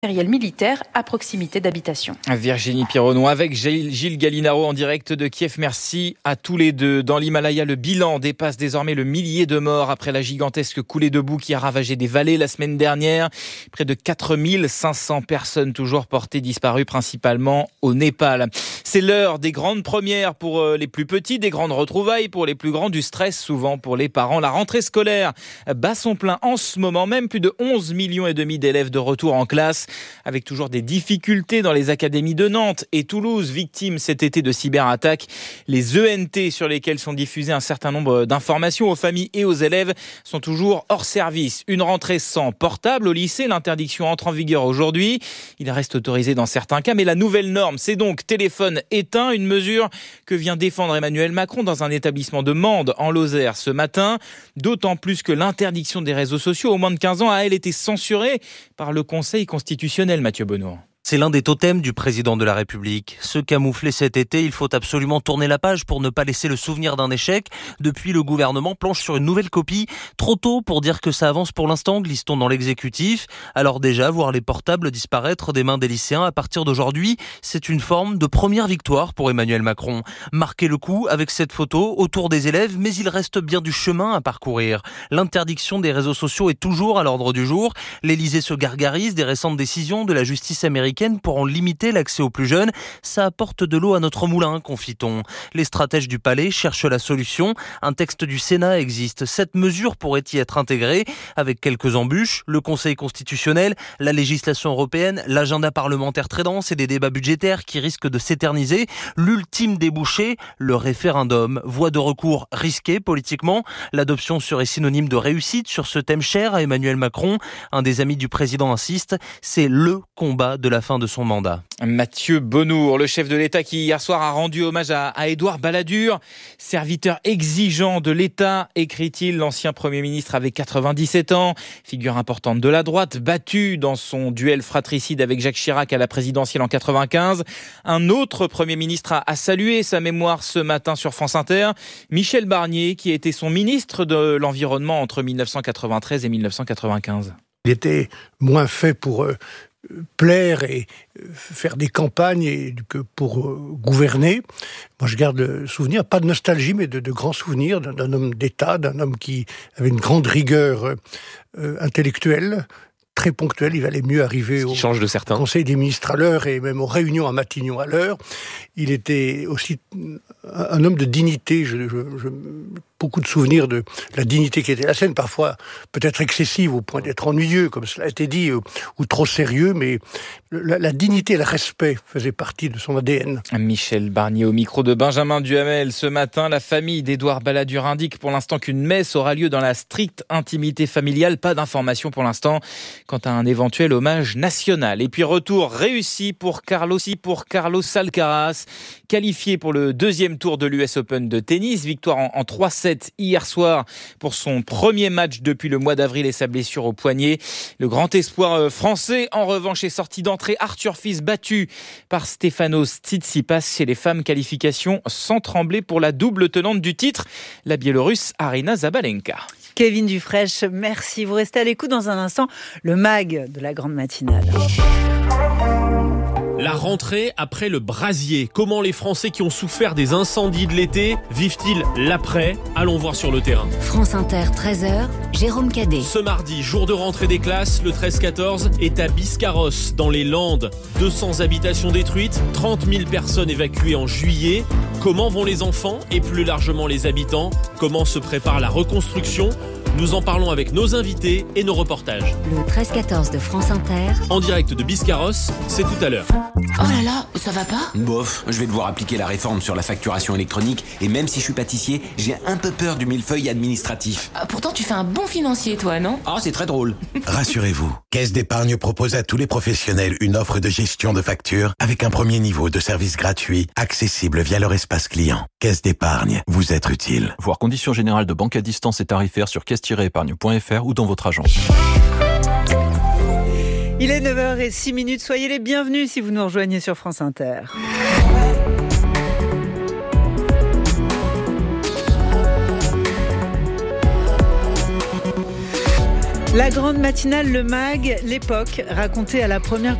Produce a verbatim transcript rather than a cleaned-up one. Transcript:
matériel militaire à proximité d'habitations. Virginie Pironneau avec Gilles Gallinaro en direct de Kiev. Merci à tous les deux. Dans l'Himalaya, le bilan dépasse désormais le millier de morts après la gigantesque coulée de boue qui a ravagé des vallées la semaine dernière. Près de quatre mille cinq cents personnes toujours portées disparues, principalement au Népal. C'est l'heure des grandes premières pour les plus petits, des grandes retrouvailles pour les plus grands, du stress souvent pour les parents. La rentrée scolaire bat son plein en ce moment même. Plus de onze millions et demi d'élèves de retour en classe, avec toujours des difficultés dans les académies de Nantes et Toulouse, victimes cet été de cyberattaques. Les E N T sur lesquels sont diffusées un certain nombre d'informations aux familles et aux élèves sont toujours hors service. Une rentrée sans portable au lycée, l'interdiction entre en vigueur aujourd'hui. Il reste autorisé dans certains cas, mais la nouvelle norme, c'est donc téléphone éteint, une mesure que vient défendre Emmanuel Macron dans un établissement de Mende en Lozère ce matin. D'autant plus que l'interdiction des réseaux sociaux aux moins de quinze ans a, elle, été censurée par le Conseil constitutionnel. Mathieu Bonneau. C'est l'un des totems du président de la République. Se camoufler cet été, il faut absolument tourner la page pour ne pas laisser le souvenir d'un échec. Depuis, le gouvernement planche sur une nouvelle copie. Trop tôt pour dire que ça avance pour l'instant, glisse-t-on dans l'exécutif. Alors déjà, voir les portables disparaître des mains des lycéens à partir d'aujourd'hui, c'est une forme de première victoire pour Emmanuel Macron. Marquer le coup avec cette photo autour des élèves, mais il reste bien du chemin à parcourir. L'interdiction des réseaux sociaux est toujours à l'ordre du jour. L'Élysée se gargarise des récentes décisions de la justice américaine pour en limiter l'accès aux plus jeunes. Ça apporte de l'eau à notre moulin, confie-t-on. Les stratèges du palais cherchent la solution. Un texte du Sénat existe. Cette mesure pourrait y être intégrée avec quelques embûches. Le Conseil constitutionnel, la législation européenne, l'agenda parlementaire très dense et des débats budgétaires qui risquent de s'éterniser. L'ultime débouché, le référendum. Voie de recours risquée politiquement. L'adoption serait synonyme de réussite sur ce thème cher à Emmanuel Macron. Un des amis du président insiste, c'est le combat de la fin de son mandat. Mathieu Bonnour, le chef de l'État qui hier soir a rendu hommage à, à Édouard Balladur, serviteur exigeant de l'État, écrit-il. L'ancien Premier ministre avait quatre-vingt-dix-sept ans, figure importante de la droite, battu dans son duel fratricide avec Jacques Chirac à la présidentielle en quatre-vingt-quinze. Un autre Premier ministre a, a salué sa mémoire ce matin sur France Inter, Michel Barnier, qui a été son ministre de l'Environnement entre mille neuf cent quatre-vingt-treize et mille neuf cent quatre-vingt-quinze. Il était moins fait pour euh, plaire et euh, faire des campagnes et, que pour euh, gouverner. Moi, je garde le souvenir, pas de nostalgie, mais de, de grands souvenirs d'un, d'un homme d'État, d'un homme qui avait une grande rigueur euh, euh, intellectuelle, très ponctuel. Il valait mieux arriver au change de certains. Conseil des ministres à l'heure et même aux réunions à Matignon à l'heure. Il était aussi un, un homme de dignité. Je, je, je, beaucoup de souvenirs de la dignité qui était la sienne, parfois peut-être excessive au point d'être ennuyeux, comme cela a été dit, ou, ou trop sérieux, mais la, la dignité et le respect faisaient partie de son A D N. Michel Barnier au micro de Benjamin Duhamel. Ce matin, la famille d'Édouard Balladur indique pour l'instant qu'une messe aura lieu dans la stricte intimité familiale. Pas d'information pour l'instant quant à un éventuel hommage national. Et puis retour réussi pour Carlos, pour Carlos Alcaraz, qualifié pour le deuxième tour de l'U S Open de tennis. Victoire en, en trois sept hier soir pour son premier match depuis le mois d'avril et sa blessure au poignet. Le grand espoir français, en revanche, est sorti d'entrée. Arthur Fils battu par Stefanos Tsitsipas chez les femmes. Qualification sans trembler pour la double tenante du titre, la Biélorusse Aryna Zabalenka. Kevin Dufresne, merci. Vous restez à l'écoute dans un instant. Le mag de la grande matinale. La rentrée après le brasier. Comment les Français qui ont souffert des incendies de l'été vivent-ils l'après ? Allons voir sur le terrain. France Inter, treize heures, Jérôme Cadet. Ce mardi, jour de rentrée des classes, le treize quatorze est à Biscarrosse, dans les Landes. deux cents habitations détruites, trente mille personnes évacuées en juillet. Comment vont les enfants et plus largement les habitants ? Comment se prépare la reconstruction ? Nous en parlons avec nos invités et nos reportages. Le treize quatorze de France Inter. En direct de Biscarrosse, c'est tout à l'heure. Oh là là, ça va pas ? Bof, je vais devoir appliquer la réforme sur la facturation électronique et même si je suis pâtissier, j'ai un peu peur du millefeuille administratif. Ah, pourtant tu fais un bon financier toi, non ? Ah, c'est très drôle. Rassurez-vous, Caisse d'épargne propose à tous les professionnels une offre de gestion de factures avec un premier niveau de service gratuit, accessible via leur espace client. Caisse d'épargne, vous êtes utile. Voir conditions générales de banque à distance et tarifaires sur caisse tiret épargne point f r ou dans votre agence. Il est neuf heures zéro six, soyez les bienvenus si vous nous rejoignez sur France Inter. La grande matinale, le MAG, l'époque, racontée à la première